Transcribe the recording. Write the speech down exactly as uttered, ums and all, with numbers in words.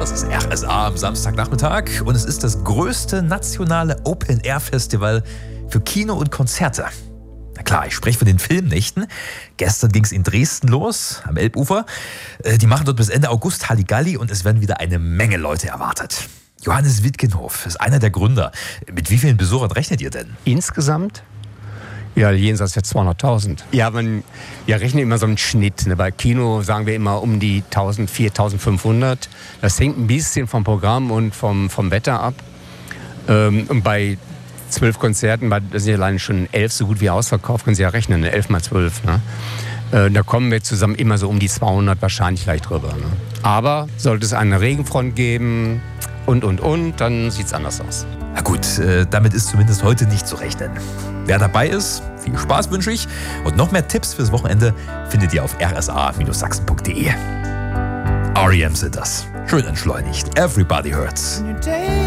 Das ist R S A am Samstagnachmittag und es ist das größte nationale Open-Air-Festival für Kino und Konzerte. Na klar, ich spreche von den Filmnächten. Gestern ging es in Dresden los, am Elbufer. Die machen dort bis Ende August Halligalli und es werden wieder eine Menge Leute erwartet. Johannes Wittgenhof ist einer der Gründer. Mit wie vielen Besuchern rechnet ihr denn? Insgesamt? Ja, jenseits der zweihunderttausend. Ja, man, wir rechnen immer so einen Schnitt. Ne? Bei Kino sagen wir immer um die tausend, viertausendfünfhundert. Das hängt ein bisschen vom Programm und vom, vom Wetter ab. Ähm, und bei zwölf Konzerten, da sind ja allein schon elf so gut wie ausverkauft, können Sie ja rechnen, ne? elf mal zwölf. Ne? Äh, da kommen wir zusammen immer so um die zweihundert, wahrscheinlich leicht drüber. Ne? Aber sollte es eine Regenfront geben und, und, und, dann sieht es anders aus. Na gut, äh, damit ist zumindest heute nicht zu rechnen. Wer dabei ist, viel Spaß wünsche ich. Und noch mehr Tipps fürs Wochenende findet ihr auf r s a Bindestrich sachsen punkt de. R E M sind das. Schön entschleunigt. Everybody hurts.